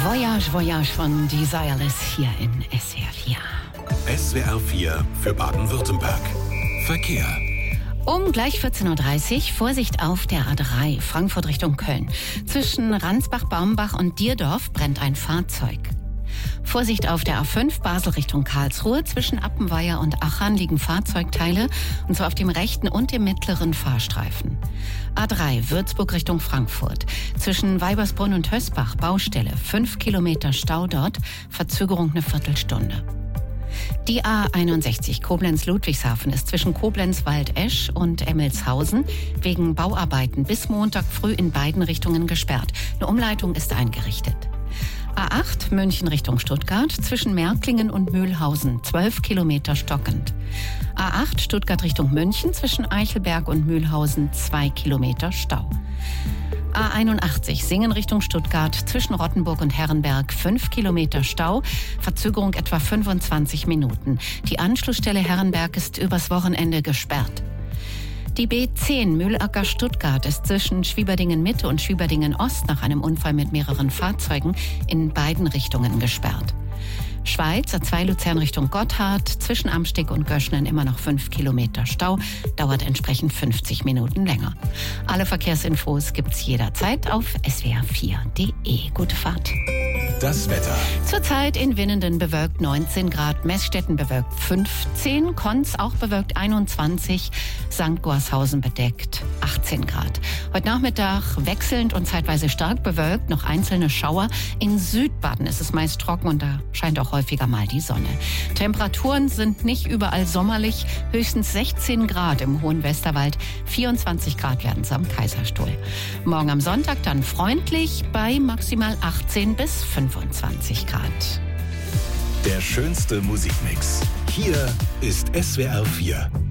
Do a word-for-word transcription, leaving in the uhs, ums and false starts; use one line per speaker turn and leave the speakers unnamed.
Voyage, Voyage von Desireless hier in S W R vier.
S W R vier für Baden-Württemberg. Verkehr.
Um gleich vierzehn Uhr dreißig, Vorsicht auf der A drei, Frankfurt Richtung Köln. Zwischen Ransbach, Baumbach und Dierdorf brennt ein Fahrzeug. Vorsicht auf der A fünf, Basel Richtung Karlsruhe. Zwischen Appenweier und Achern liegen Fahrzeugteile, und zwar auf dem rechten und dem mittleren Fahrstreifen. A drei, Würzburg Richtung Frankfurt. Zwischen Weibersbrunn und Hösbach, Baustelle. Fünf Kilometer Stau dort, Verzögerung eine Viertelstunde. Die A einundsechzig Koblenz-Ludwigshafen ist zwischen Koblenz-Waldesch und Emmelshausen wegen Bauarbeiten bis Montag früh in beiden Richtungen gesperrt. Eine Umleitung ist eingerichtet. A acht München Richtung Stuttgart, zwischen Märklingen und Mühlhausen, zwölf Kilometer stockend. A acht Stuttgart Richtung München, zwischen Eichelberg und Mühlhausen, zwei Kilometer Stau. A einundachtzig Singen Richtung Stuttgart, zwischen Rottenburg und Herrenberg, fünf Kilometer Stau, Verzögerung etwa fünfundzwanzig Minuten. Die Anschlussstelle Herrenberg ist übers Wochenende gesperrt. Die B zehn Mühlacker-Stuttgart ist zwischen Schwieberdingen-Mitte und Schwieberdingen-Ost nach einem Unfall mit mehreren Fahrzeugen in beiden Richtungen gesperrt. Schweiz, A zwei Luzern Richtung Gotthard, zwischen Amsteg und Göschnen immer noch fünf Kilometer Stau, dauert entsprechend fünfzig Minuten länger. Alle Verkehrsinfos gibt's jederzeit auf S W R vier Punkt de. Gute Fahrt.
Das Wetter.
Zurzeit in Winnenden bewölkt neunzehn Grad, Meßstetten bewölkt fünfzehn, Konz auch bewölkt einundzwanzig, Sankt Gorshausen bedeckt achtzehn Grad. Heute Nachmittag wechselnd und zeitweise stark bewölkt, noch einzelne Schauer. In Südbaden ist es meist trocken und da scheint auch häufiger mal die Sonne. Temperaturen sind nicht überall sommerlich, höchstens sechzehn Grad im hohen Westerwald, vierundzwanzig Grad werden es am Kaiserstuhl. Morgen am Sonntag dann freundlich bei maximal achtzehn bis fünfundzwanzig Grad.
Der schönste Musikmix. Hier ist S W R vier.